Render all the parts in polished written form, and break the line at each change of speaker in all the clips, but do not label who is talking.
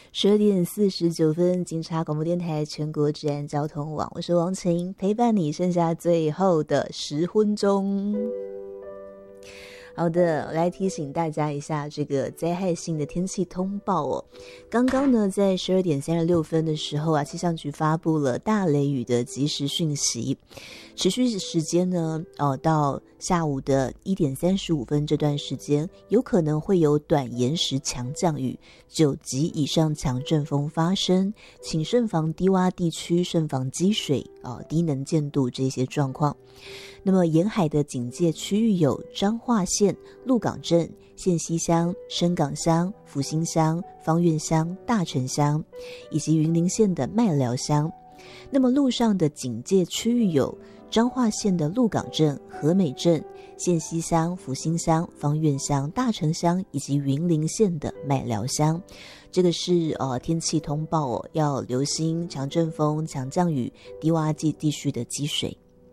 12点49，警察广播电台全国治安交通网，我是王晴，陪伴你剩下最后的10分钟。好的，来提醒大家一下这个灾害性的天气通报哦。刚刚呢，在12点36的时候啊，气象局发布了大雷雨的即时讯息，持续时间呢，到下午的1点35分这段时间，有可能会有短延时强降雨，9级以上强阵风发生，请慎防低洼地区，慎防积水低能见度这些状况。那么沿海的警戒区域有彰化县鹿港镇、县西乡、深港乡、福兴乡、芳苑乡、大城乡，以及云林县的麦寮乡。那么陆上的警戒区域有彰化县的鹿港镇、和美镇、县西乡、福兴乡、芳苑乡、大城乡，以及云林县的麦寮乡。这个是天气通报要留心强阵风、强降雨、低洼地区的积水。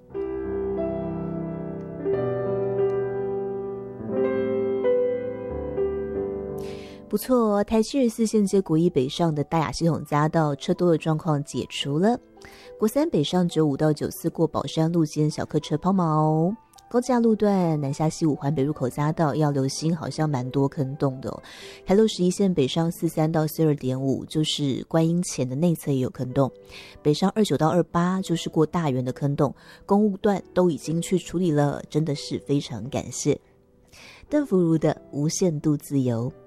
不错，台74线接国一北上的大雅系统匝道车多的状况解除了，国三北上95到94过宝山路间小客车抛锚，高架路段南下西5环北入口匝道要留心，好像蛮多坑洞的台六11线北上43到42.5，就是观音前的内侧也有坑洞，北上29到28就是过大园的坑洞，公务段都已经去处理了，真的是非常感谢。邓福如的无限度自由。